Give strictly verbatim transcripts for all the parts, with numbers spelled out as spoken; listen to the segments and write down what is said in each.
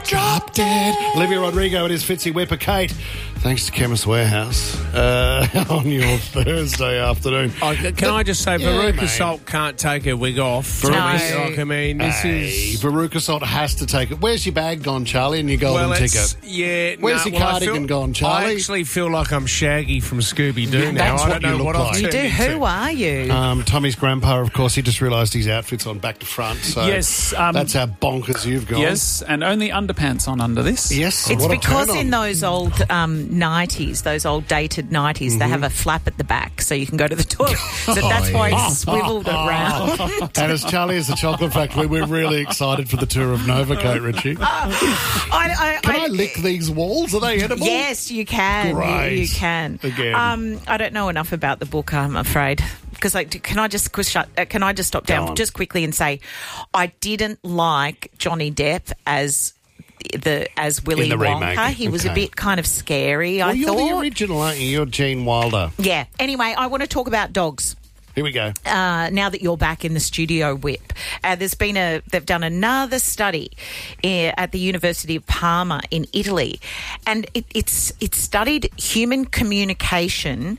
Drop dead. Olivia Rodrigo and his Fitzy Whipper Kate. Thanks to Chemist Warehouse uh, on your Thursday afternoon. Oh, can but, I just say, yeah, Veruca mate. Salt can't take her wig off. No. Like, I mean, this hey, is... Veruca Salt has to take it. Where's your bag gone, Charlie, and your golden well, ticket? Yeah, Where's no, your well, cardigan I feel, gone, Charlie? I actually feel like I'm Shaggy from Scooby-Doo Yeah, now. that's I what don't you know look what like. I've You turned do. into. Who are you? Um, Tommy's grandpa, of course, he just realised his outfit's on back to front. So Yes, um, that's how bonkers you've gone. Yes, and only underpants on under this. Yes, It's what a because turn on. in those old um, nineties, those old dated nineties, Mm-hmm. they have a flap at the back so you can go to the toilet. So that's why Oh, he's swiveled it round. And as Charlie is the chocolate factory, we're really excited for the tour of Nova, Kate Ritchie. I, I, Can I lick these walls? Are they edible? Yes, you can. You, Great. you can. Again. Um, I don't know enough about the book, I'm afraid. Because like, can I just quick shut, uh, can I just stop Go down on. just quickly and say, I didn't like Johnny Depp as the as Willy In the Wonka. remake. He was a Okay. bit kind of scary. Well, I you're thought. the original, aren't you? You're Gene Wilder. Yeah. Anyway, I want to talk about dogs. Here we go. Uh, now that you're back in the studio, Whip, uh, there's been a they've done another study uh, at the University of Parma in Italy, and it, it's it's studied human communication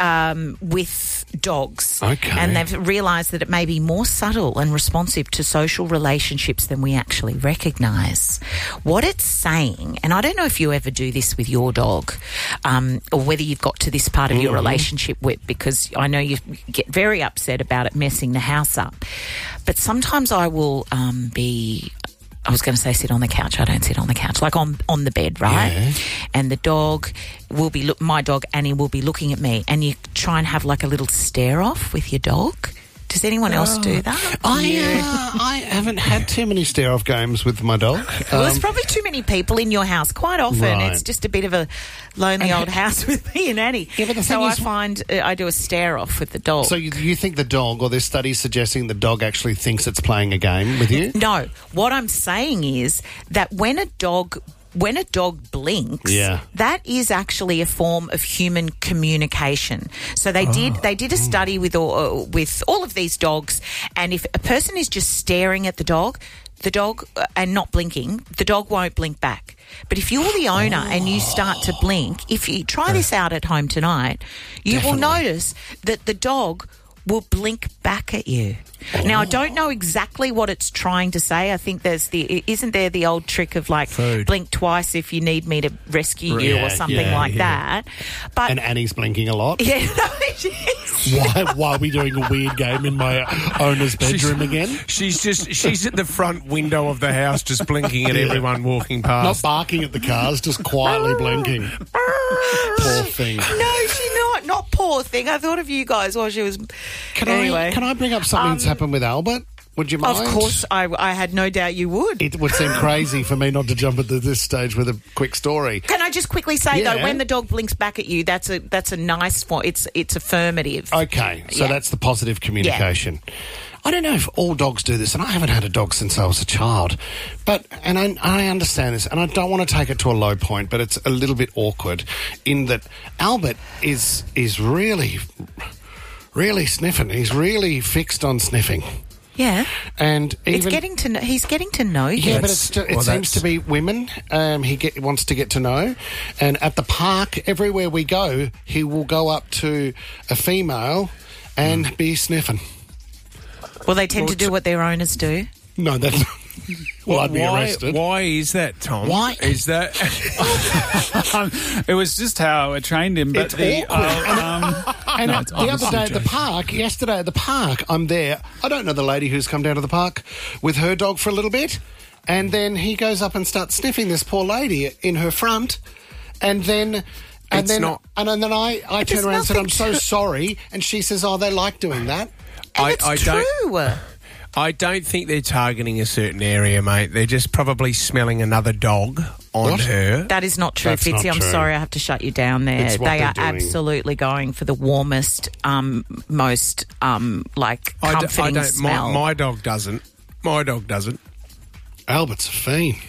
um, with dogs. Okay. And they've realised that it may be more subtle and responsive to social relationships than we actually recognise. What it's saying, and I don't know if you ever do this with your dog, um, or whether you've got to this part of your relationship, Whip, because I know you get very upset about it messing the house up. But sometimes I will um, be... I was going to say sit on the couch. I don't sit on the couch. Like on, on the bed, right? Yeah. And the dog will be... Look, my dog, Annie, will be looking at me. And you try and have like a little stare-off with your dog. Does anyone else do that? I uh, I haven't had too many stare-off games with my dog. Well, there's Um, probably too many people in your house. Quite often, Right. it's just a bit of a lonely old house with me and Annie. Yeah, but the so thing I is- find uh, I do a stare-off with the dog. so you, you think the dog, or this study suggesting the dog actually thinks it's playing a game with you? No, what I'm saying is that when a dog when a dog blinks, Yeah. that is actually a form of human communication. So they did they did a study with all, uh, with all of these dogs, and if a person is just staring at the dog, the dog uh, and not blinking, the dog won't blink back. But if you're the owner and you start to blink, if you try this out at home tonight, you will Definitely. notice that the dog will blink back at you. Now, I don't know exactly what it's trying to say. I think there's the... Isn't there the old trick of, like, Food. blink twice if you need me to rescue you Yeah, or something yeah, like yeah. that? But... And Annie's blinking a lot. yeah, no, it is. Why, why are we doing a weird game in my owner's bedroom again? She's just she's at the front window of the house just blinking at everyone walking Not past. barking at the cars, just quietly blinking. Poor thing. No, she's not. Not poor thing. I thought of you guys while she was... Can anyway. I can I bring up something that's happened with Albert? Would you mind? Of course, I, I had no doubt you would. It would seem crazy for me not to jump at this stage with a quick story. Can I just quickly say, Yeah. though, when the dog blinks back at you, that's a that's a nice form. It's, it's affirmative. Okay, so Yeah. that's the positive communication. I don't know if all dogs do this, and I haven't had a dog since I was a child. But, and I, I understand this, and I don't want to take it to a low point, but it's a little bit awkward in that Albert is is really, really sniffing. He's really fixed on sniffing. Yeah. And even, It's getting to know, he's getting to know you. Yeah, but it's, it well, seems that's- to be women um, he get, wants to get to know. And at the park, everywhere we go, he will go up to a female and be sniffing. Well, they tend Well, to do what their owners do. No, that's... well, I'd be why, arrested. why is that, Tom? Why? Is that... Um, it was just how I trained him. But It's the, awkward. uh, um, And No, it's the other obviously day at the joking. park, yesterday at the park, I'm there. I don't know the lady who's come down to the park with her dog for a little bit. And then he goes up and starts sniffing this poor lady in her front. And then... And It's then, not- and then I, I there's turn around and said, I'm nothing so to- sorry. And she says, oh, they like doing that. And I- it's I don't- true. I don't think they're targeting a certain area, mate. They're just probably smelling another dog on What? her. That is not true, That's Fitzy. not I'm true. sorry, I have to shut you down there. It's what They they're are doing. absolutely going for the warmest, um, most, um, like, I d- comforting I don't. smell. My, my dog doesn't. My dog doesn't. Albert's a fiend.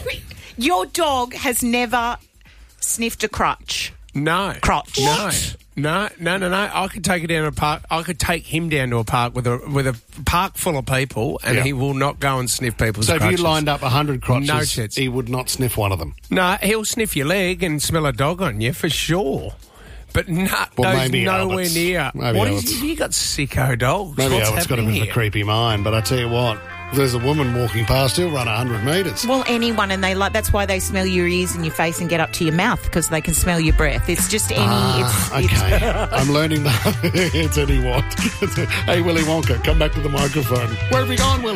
Your dog has never sniffed a crutch. No. Crotch. No. No, no, no, no. I could take it down to a park. I could take him down to a park with a with a park full of people, and Yeah. he will not go and sniff people's So crotches. if you lined up a hundred crotches, No chance. he would not sniff one of them. No, he'll sniff your leg and smell a dog on you for sure. But no, Well, goes maybe nowhere Albert's- near. maybe What Albert's- is you got sicko dogs? Maybe What's Albert's got a happening bit of a here? creepy mind, but I tell you what, if there's a woman walking past, he'll run a hundred metres. Well, anyone, and they like that's why they smell your ears and your face and get up to your mouth because they can smell your breath. It's just any. Ah, it's, it's okay. I'm learning that. It's any what. Hey, Willy Wonka, come back to the microphone. Where have you gone, Willy?